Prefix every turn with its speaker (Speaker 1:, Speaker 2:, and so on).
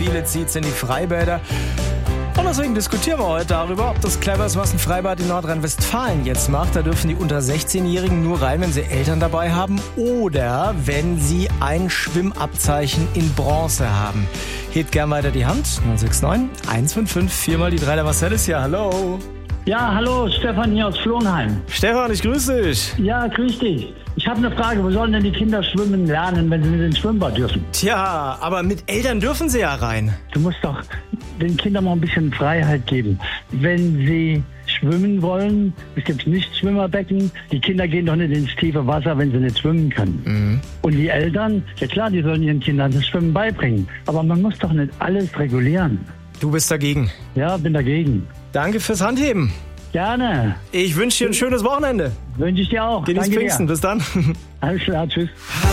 Speaker 1: viele zieht's in die Freibäder. Und deswegen diskutieren wir heute darüber, ob das clever ist, was ein Freibad in Nordrhein-Westfalen jetzt macht. Da dürfen die unter 16-Jährigen nur rein, wenn sie Eltern dabei haben oder wenn sie ein Schwimmabzeichen in Bronze haben. Hebt gern weiter die Hand. 069 155 4 mal die 3. Der Marcel ist hier. Hallo.
Speaker 2: Ja, hallo, Stefan hier aus Flohnheim.
Speaker 1: Stefan, ich grüße dich.
Speaker 2: Ja, grüß dich. Ich habe eine Frage, wo sollen denn die Kinder schwimmen lernen, wenn sie nicht ins Schwimmbad dürfen?
Speaker 1: Tja, aber mit Eltern dürfen sie ja rein.
Speaker 2: Du musst doch den Kindern mal ein bisschen Freiheit geben. Wenn sie schwimmen wollen, es gibt nicht Schwimmerbecken. Die Kinder gehen doch nicht ins tiefe Wasser, wenn sie nicht schwimmen können.
Speaker 1: Mhm.
Speaker 2: Und die Eltern, ja klar, die sollen ihren Kindern das Schwimmen beibringen. Aber man muss doch nicht alles regulieren.
Speaker 1: Du bist dagegen.
Speaker 2: Ja, bin dagegen.
Speaker 1: Danke fürs Handheben.
Speaker 2: Gerne.
Speaker 1: Ich wünsche dir ein schönes Wochenende.
Speaker 2: Wünsche ich dir auch.
Speaker 1: Genieß
Speaker 2: Danke
Speaker 1: Pfingsten.
Speaker 2: dir.
Speaker 1: Bis dann.
Speaker 2: Alles klar, tschüss.